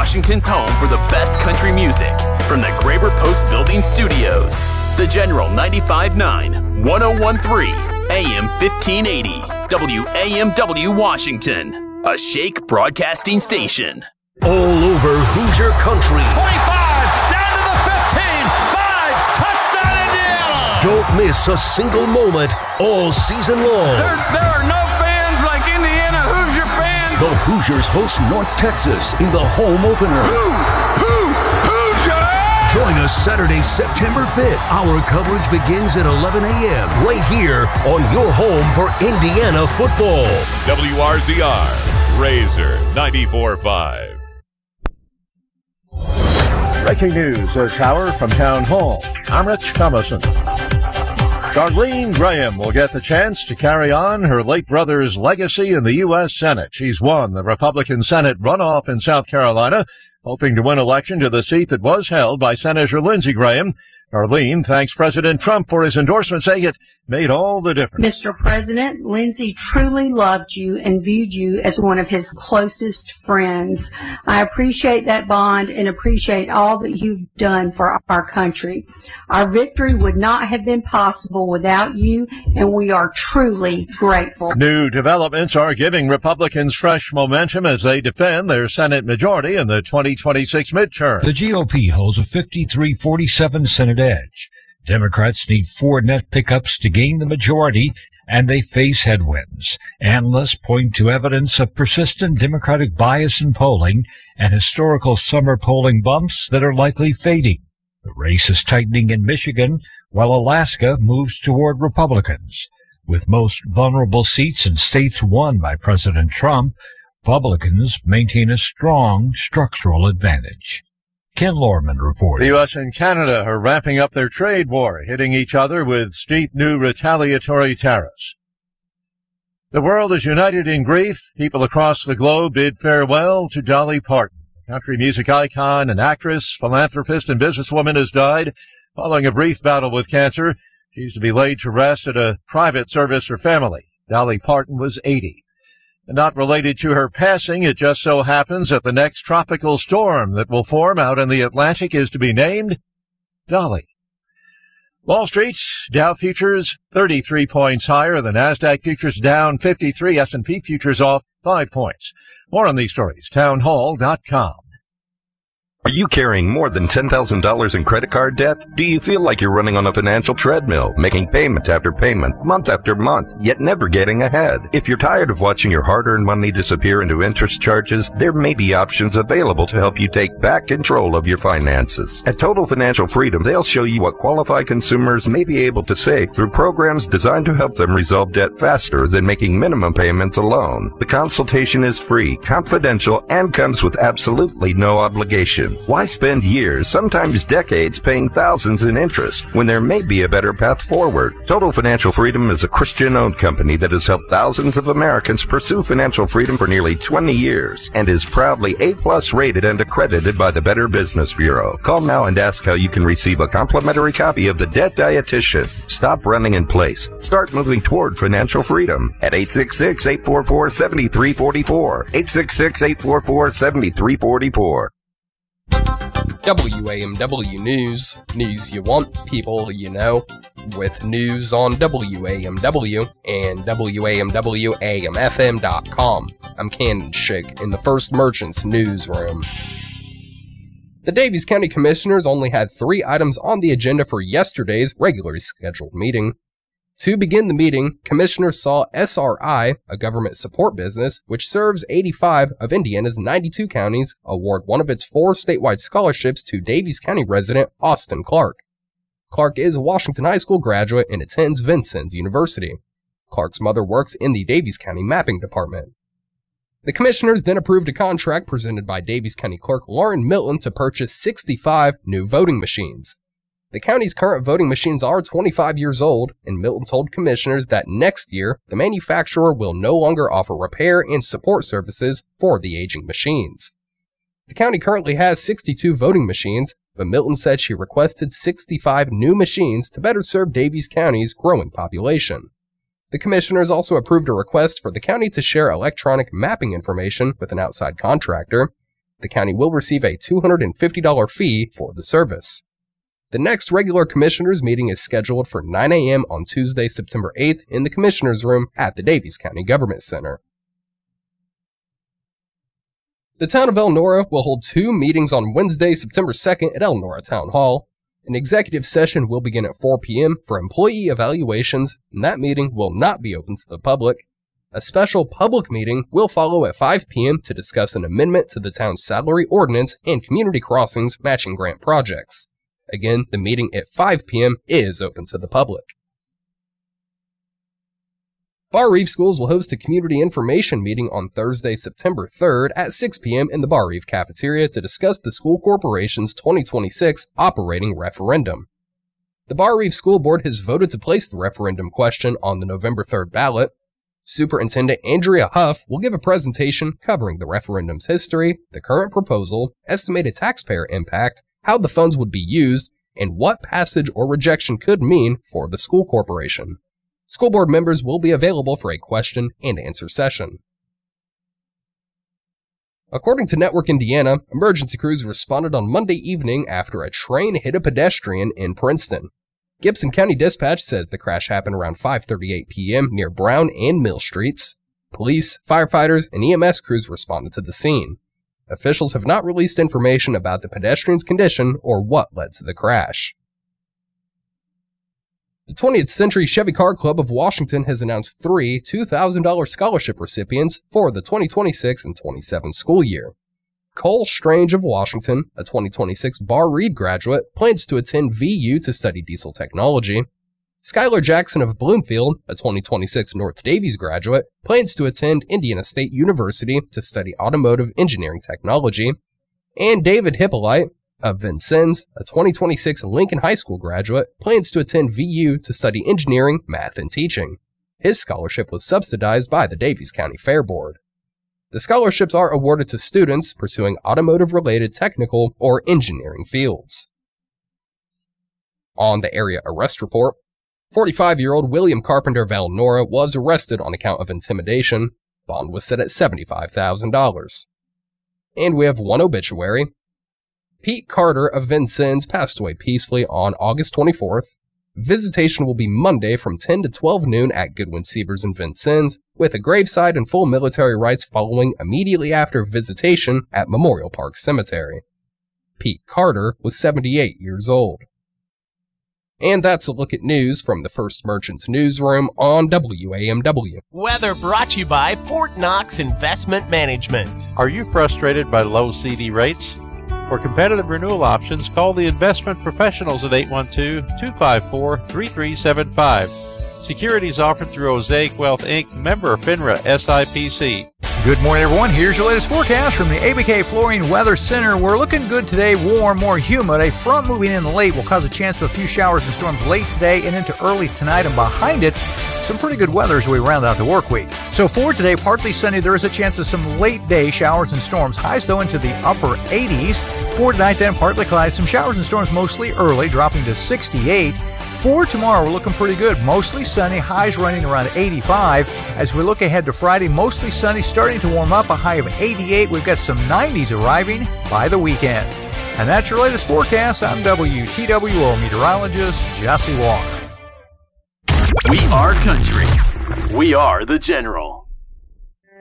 Washington's home for the best country music. From the Graber Post Building Studios, the General 95.9, 1013, AM 1580, WAMW Washington, a Shake broadcasting station. All over Hoosier country. 25, down to the 15, 5, touchdown Indiana! Don't miss a single moment all season long. There are no fans like Indiana Hoosier fans. The Hoosiers host North Texas in the home opener. Hoosier! Join us Saturday, September 5th. Our coverage begins at 11 a.m. right here on your home for Indiana football. WRZR, Razor 94.5. Breaking news this hour from Town Hall. I'm Rich Thomason. Darlene Graham will get the chance to carry on her late brother's legacy in the U.S. Senate. She's won the Republican Senate runoff in South Carolina, hoping to win election to the seat that was held by Senator Lindsey Graham. Darlene thanks President Trump for his endorsement, saying it made all the difference. Mr. President, Lindsey truly loved you and viewed you as one of his closest friends. I appreciate that bond and appreciate all that you've done for our country. Our victory would not have been possible without you, and we are truly grateful. New developments are giving Republicans fresh momentum as they defend their Senate majority in the 2026 midterm. The GOP holds a 53-47 Senate edge. Democrats need 4 net pickups to gain the majority, and they face headwinds. Analysts point to evidence of persistent Democratic bias in polling and historical summer polling bumps that are likely fading. The race is tightening in Michigan, while Alaska moves toward Republicans. With most vulnerable seats in states won by President Trump, Republicans maintain a strong structural advantage. Ken Lorman reports. The U.S. and Canada are wrapping up their trade war, hitting each other with steep new retaliatory tariffs. The world is united in grief. People across the globe bid farewell to Dolly Parton. Country music icon and actress, philanthropist, and businesswoman has died following a brief battle with cancer. She's to be laid to rest at a private service for family. Dolly Parton was 80. And not related to her passing, it just so happens that the next tropical storm that will form out in the Atlantic is to be named Dolly. Wall Street, Dow futures 33 points higher. The NASDAQ futures down 53. S&P futures off 5 points. More on these stories, townhall.com. Are you carrying more than $10,000 in credit card debt? Do you feel like you're running on a financial treadmill, making payment after payment, month after month, yet never getting ahead? If you're tired of watching your hard-earned money disappear into interest charges, there may be options available to help you take back control of your finances. At Total Financial Freedom, they'll show you what qualified consumers may be able to save through programs designed to help them resolve debt faster than making minimum payments alone. The consultation is free, confidential, and comes with absolutely no obligation. Why spend years, sometimes decades, paying thousands in interest when there may be a better path forward? Total Financial Freedom is a Christian-owned company that has helped thousands of Americans pursue financial freedom for nearly 20 years and is proudly A+ rated and accredited by the Better Business Bureau. Call now and ask how you can receive a complimentary copy of The Debt Dietitian. Stop running in place. Start moving toward financial freedom at 866-844-7344. 866-844-7344. WAMW News. News you want, people you know. With news on WAMW and WAMWAMFM.com. I'm Cannon Shig in the First Merchants newsroom. The Daviess County Commissioners only had 3 items on the agenda for yesterday's regularly scheduled meeting. To begin the meeting, Commissioners saw SRI, a government support business, which serves 85 of Indiana's 92 counties, award one of its 4 statewide scholarships to Daviess County resident Austin Clark. Clark is a Washington High School graduate and attends Vincennes University. Clark's mother works in the Daviess County Mapping Department. The Commissioners then approved a contract presented by Daviess County Clerk Lauren Milton to purchase 65 new voting machines. The county's current voting machines are 25 years old, and Milton told commissioners that next year, the manufacturer will no longer offer repair and support services for the aging machines. The county currently has 62 voting machines, but Milton said she requested 65 new machines to better serve Daviess County's growing population. The commissioners also approved a request for the county to share electronic mapping information with an outside contractor. the county will receive a $250 fee for the service. The next regular commissioners meeting is scheduled for 9 a.m. on Tuesday, September 8th in the commissioners' room at the Daviess County Government Center. The town of Elnora will hold 2 meetings on Wednesday, September 2nd at Elnora Town Hall. An executive session will begin at 4 p.m. for employee evaluations, and that meeting will not be open to the public. A special public meeting will follow at 5 p.m. to discuss an amendment to the town's salary ordinance and community crossings matching grant projects. Again, the meeting at 5 p.m. is open to the public. Bar Reeve Schools will host a community information meeting on Thursday, September 3rd at 6 p.m. in the Bar Reeve cafeteria to discuss the school corporation's 2026 operating referendum. The Bar Reeve School Board has voted to place the referendum question on the November 3rd ballot. Superintendent Andrea Huff will give a presentation covering the referendum's history, the current proposal, estimated taxpayer impact, how the funds would be used, and what passage or rejection could mean for the school corporation. School board members will be available for a question and answer session. According to Network Indiana, emergency crews responded on Monday evening after a train hit a pedestrian in Princeton. Gibson County Dispatch says the crash happened around 5:38 p.m. near Brown and Mill Streets. Police, firefighters, and EMS crews responded to the scene. Officials have not released information about the pedestrian's condition or what led to the crash. The 20th Century Chevy Car Club of Washington has announced 3 $2,000 scholarship recipients for the 2026 and 27 school year. Cole Strange of Washington, a 2026 Bar Reeve graduate, plans to attend VU to study diesel technology. Skylar Jackson of Bloomfield, a 2026 North Davies graduate, plans to attend Indiana State University to study automotive engineering technology. And David Hippolyte of Vincennes, a 2026 Lincoln High School graduate, plans to attend VU to study engineering, math, and teaching. His scholarship was subsidized by the Daviess County Fair Board. The scholarships are awarded to students pursuing automotive-related technical or engineering fields. On the area arrest report, 45-year-old William Carpenter of Elnora was arrested on account of intimidation. Bond was set at $75,000. And we have one obituary. Pete Carter of Vincennes passed away peacefully on August 24th. Visitation will be Monday from 10 to 12 noon at Goodwin Sievers in Vincennes, with a graveside and full military rites following immediately after visitation at Memorial Park Cemetery. Pete Carter was 78 years old. And that's a look at news from the First Merchants newsroom on WAMW. Weather brought to you by Fort Knox Investment Management. Are you frustrated by low CD rates? For competitive renewal options, call the investment professionals at 812-254-3375. Securities offered through Osaic Wealth Inc., member FINRA SIPC. Good morning, everyone. Here's your latest forecast from the ABK Flooring Weather Center. We're looking good today, warm, more humid. A front moving in late will cause a chance of a few showers and storms late today and into early tonight, and behind it, some pretty good weather as we round out the work week. So for today, partly sunny, there is a chance of some late day showers and storms. Highs, though, into the upper 80s. For tonight, then, partly cloudy, some showers and storms mostly early, dropping to 68. For tomorrow, we're looking pretty good. Mostly sunny, highs running around 85. As we look ahead to Friday, mostly sunny, starting to warm up, a high of 88. We've got some 90s arriving by the weekend. And that's your latest forecast. I'm WTWO meteorologist Jesse Walker. We are country. We are the General.